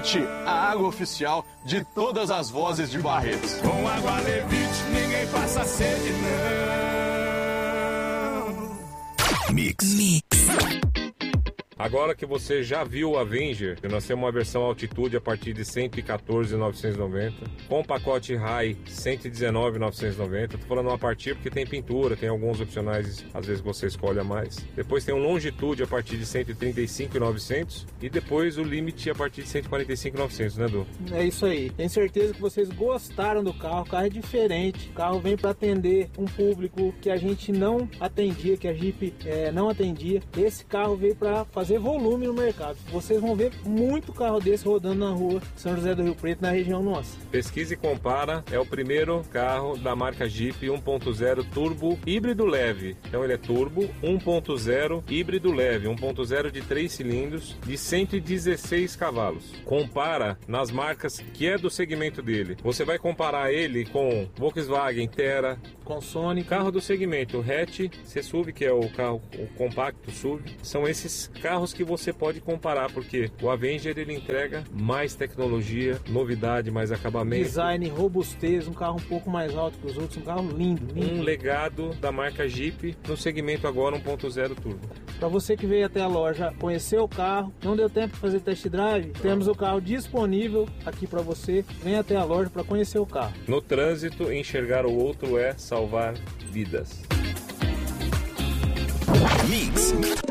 Levite, a água oficial de todas as vozes de Barretos. Com água Levite, ninguém passa sede, não. Mix. Agora que você já viu o Avenger, nós temos uma versão altitude a partir de 114.990, com o pacote High 119.990. Tô falando a partir porque tem pintura, tem alguns opcionais, às vezes você escolhe a mais. Depois tem um Longitude a partir de 135.900 e depois o Limit a partir de 145.900, né, Edu? É isso aí. Tenho certeza que vocês gostaram do carro. O carro é diferente. O carro vem para atender um público que a gente não atendia, que a Jeep não atendia. Esse carro veio para fazer volume no mercado. Vocês vão ver muito carro desse rodando na rua São José do Rio Preto, na região nossa. Pesquisa e compara, é o primeiro carro da marca Jeep 1.0 turbo híbrido leve. Então ele é turbo 1.0 híbrido leve, 1.0 de 3 cilindros de 116 cavalos. Compara nas marcas que é do segmento dele. Você vai comparar ele com Volkswagen Terra, com Sonic, carro do segmento, o hatch, C-SUV, que é o carro o compacto SUV. São esses carros que você pode comparar, porque o Avenger ele entrega mais tecnologia, novidade, mais acabamento, design, robustez, um carro um pouco mais alto que os outros, um carro lindo. Um legado da marca Jeep no segmento agora 1.0 turbo. Para você que veio até a loja conhecer o carro, não deu tempo de fazer test drive, temos o carro disponível aqui para você. Vem até a loja para conhecer o carro. No trânsito, enxergar o outro é salvar vidas. Mix.